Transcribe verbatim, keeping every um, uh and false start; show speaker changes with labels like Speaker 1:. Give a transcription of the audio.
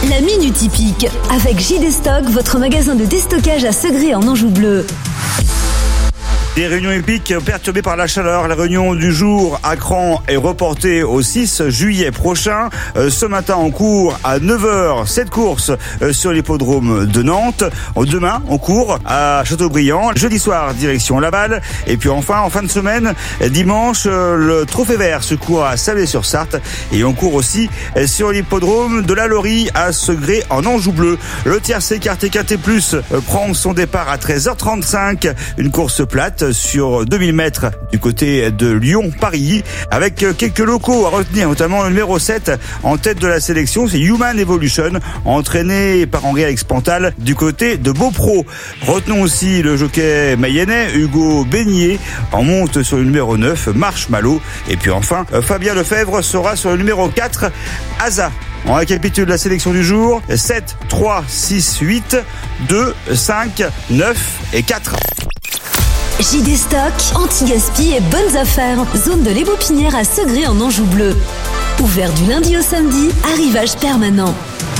Speaker 1: La Minute Hippique avec J D Stock, votre magasin de déstockage à Segré en Anjou bleu.
Speaker 2: Des réunions hippiques perturbées par la chaleur. La réunion du jour à Cran est reportée au six juillet prochain. Euh, ce matin en cours à neuf heures, cette course euh, sur l'hippodrome de Nantes. Demain en cours à Châteaubriand. Jeudi soir direction Laval. Et puis enfin en fin de semaine, dimanche, euh, le Trophée Vert se court à Salé-sur-Sarthe. Et on court aussi euh, sur l'hippodrome de la Laurie à Segré en Anjou bleu. Le tiercé Quarté Quarté Plus euh, prend son départ à treize heures trente-cinq. Une course plate sur deux mille mètres du côté de Lyon-Paris, avec quelques locaux à retenir, notamment le numéro sept en tête de la sélection, c'est Human Evolution, entraîné par Henri-Alex Pantal du côté de Beaupro. Retenons aussi le jockey mayennais Hugo Beignet, en monte sur le numéro neuf, Marshmallow, et puis enfin Fabien Lefebvre sera sur le numéro quatre, Asa. On récapitule la sélection du jour, sept, trois, six, huit, deux, cinq, neuf et quatre.
Speaker 1: J D Stock, anti-gaspi et bonnes affaires. Zone de l'Ébopinière à Segré en Anjou bleu. Ouvert du lundi au samedi, arrivage permanent.